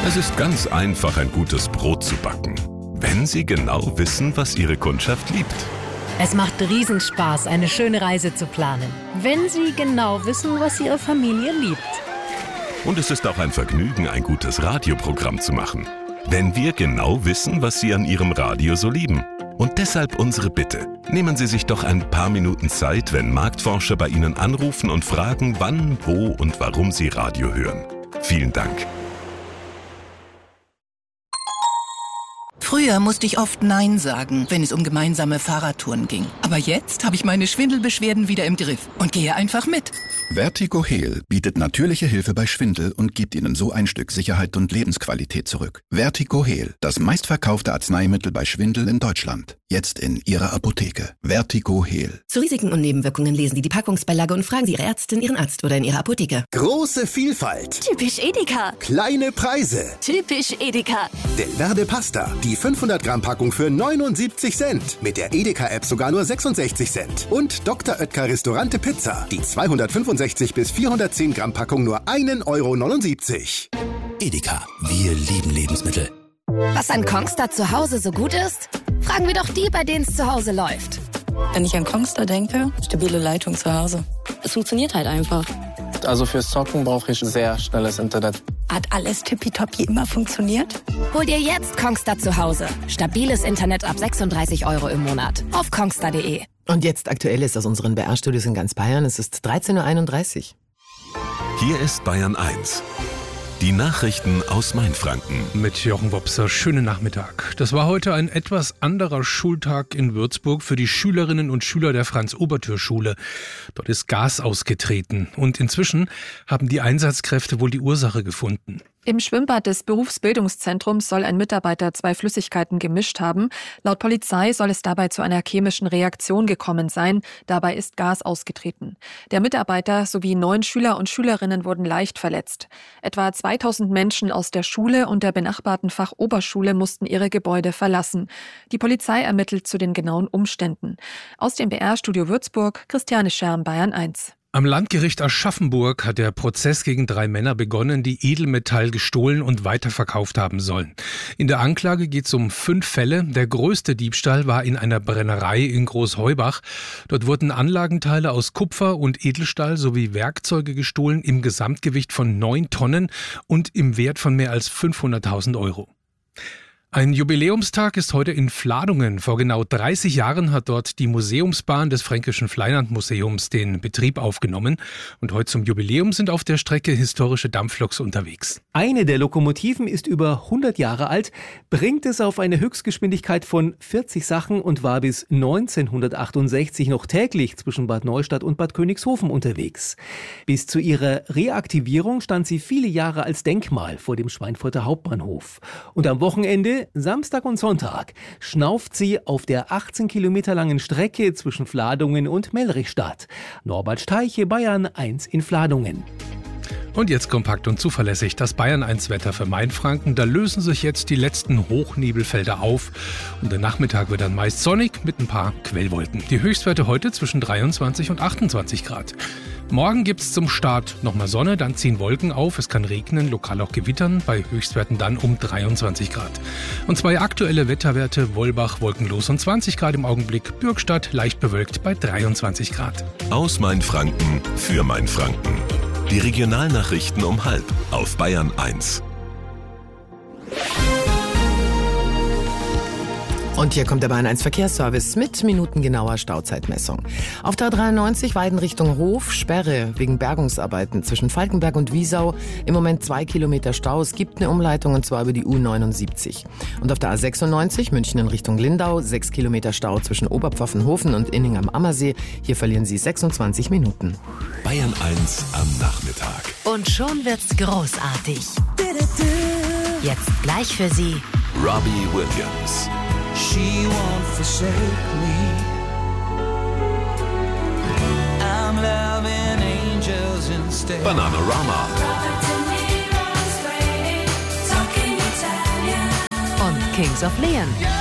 Es ist ganz einfach, ein gutes Brot zu backen, wenn Sie genau wissen, was Ihre Kundschaft liebt. Es macht Riesenspaß, eine schöne Reise zu planen, wenn Sie genau wissen, was Ihre Familie liebt. Und es ist auch ein Vergnügen, ein gutes Radioprogramm zu machen, wenn wir genau wissen, was Sie an Ihrem Radio so lieben. Und deshalb unsere Bitte. Nehmen Sie sich doch ein paar Minuten Zeit, wenn Marktforscher bei Ihnen anrufen und fragen, wann, wo und warum Sie Radio hören. Vielen Dank. Früher musste ich oft Nein sagen, wenn es um gemeinsame Fahrradtouren ging. Aber jetzt habe ich meine Schwindelbeschwerden wieder im Griff und gehe einfach mit. Vertigo Heal bietet natürliche Hilfe bei Schwindel und gibt Ihnen so ein Stück Sicherheit und Lebensqualität zurück. Vertigo Heal, das meistverkaufte Arzneimittel bei Schwindel in Deutschland. Jetzt in Ihrer Apotheke. Vertigo Heal. Zu Risiken und Nebenwirkungen lesen Sie die Packungsbeilage und fragen Sie Ihre Ärztin, Ihren Arzt oder in Ihrer Apotheke. Große Vielfalt. Typisch Edeka. Kleine Preise. Typisch Edeka. Delverde Pasta. Die 500 Gramm Packung für 79 Cent. Mit der Edeka-App sogar nur 66 Cent. Und Dr. Oetker Restaurante Pizza. Die 265 bis 410 Gramm Packung nur 1,79 €. Edeka. Wir lieben Lebensmittel. Was an Kongstar zu Hause so gut ist? Fragen wir doch die, bei denen es zu Hause läuft. Wenn ich an Kongstar denke, stabile Leitung zu Hause. Es funktioniert halt einfach. Also fürs Zocken brauche ich sehr schnelles Internet. Hat alles tippitoppi immer funktioniert? Hol dir jetzt Kongstar zu Hause. Stabiles Internet ab 36 € im Monat. Auf kongstar.de. Und jetzt Aktuelles aus unseren BR-Studios in ganz Bayern. Es ist 13:31 Uhr. Hier ist Bayern 1. Die Nachrichten aus Mainfranken. Mit Jochen Wopser, schönen Nachmittag. Das war heute ein etwas anderer Schultag in Würzburg für die Schülerinnen und Schüler der Franz-Oberthür-Schule. Dort ist Gas ausgetreten und inzwischen haben die Einsatzkräfte wohl die Ursache gefunden. Im Schwimmbad des Berufsbildungszentrums soll ein Mitarbeiter 2 Flüssigkeiten gemischt haben. Laut Polizei soll es dabei zu einer chemischen Reaktion gekommen sein. Dabei ist Gas ausgetreten. Der Mitarbeiter sowie 9 Schüler und Schülerinnen wurden leicht verletzt. Etwa 2000 Menschen aus der Schule und der benachbarten Fachoberschule mussten ihre Gebäude verlassen. Die Polizei ermittelt zu den genauen Umständen. Aus dem BR-Studio Würzburg, Christiane Scherm, Bayern 1. Am Landgericht Aschaffenburg hat der Prozess gegen 3 Männer begonnen, die Edelmetall gestohlen und weiterverkauft haben sollen. In der Anklage geht es um 5 Fälle. Der größte Diebstahl war in einer Brennerei in Großheubach. Dort wurden Anlagenteile aus Kupfer und Edelstahl sowie Werkzeuge gestohlen im Gesamtgewicht von 9 Tonnen und im Wert von mehr als 500.000 €. Ein Jubiläumstag ist heute in Fladungen. Vor genau 30 Jahren hat dort die Museumsbahn des Fränkischen Freilandmuseums den Betrieb aufgenommen. Und heute zum Jubiläum sind auf der Strecke historische Dampfloks unterwegs. Eine der Lokomotiven ist über 100 Jahre alt, bringt es auf eine Höchstgeschwindigkeit von 40 Sachen und war bis 1968 noch täglich zwischen Bad Neustadt und Bad Königshofen unterwegs. Bis zu ihrer Reaktivierung stand sie viele Jahre als Denkmal vor dem Schweinfurter Hauptbahnhof. Und am Wochenende, Samstag und Sonntag, schnauft sie auf der 18 Kilometer langen Strecke zwischen Fladungen und Mellrichstadt. Norbert Steiche, Bayern 1 in Fladungen. Und jetzt kompakt und zuverlässig das Bayern 1 Wetter für Mainfranken. Da lösen sich jetzt die letzten Hochnebelfelder auf. Und der Nachmittag wird dann meist sonnig mit ein paar Quellwolken. Die Höchstwerte heute zwischen 23 und 28 Grad. Morgen gibt es zum Start nochmal Sonne, dann ziehen Wolken auf, es kann regnen, lokal auch gewittern, bei Höchstwerten dann um 23 Grad. Und 2 aktuelle Wetterwerte, Wollbach wolkenlos und 20 Grad im Augenblick, Bürgstadt leicht bewölkt bei 23 Grad. Aus Mainfranken für Mainfranken. Die Regionalnachrichten um 12:30 auf Bayern 1. Und hier kommt der Bayern 1 Verkehrsservice mit minutengenauer Stauzeitmessung. Auf der 93 Weiden Richtung Hof, Sperre wegen Bergungsarbeiten zwischen Falkenberg und Wiesau. Im Moment 2 Kilometer Stau. Es gibt eine Umleitung und zwar über die U79. Und auf der A96 München in Richtung Lindau 6 Kilometer Stau zwischen Oberpfaffenhofen und Inning am Ammersee. Hier verlieren Sie 26 Minuten. Bayern 1 am Nachmittag. Und schon wird's großartig. Jetzt gleich für Sie Robbie Williams. She won't forsake me. I'm loving angels instead. Bananarama. und Kings of Leon.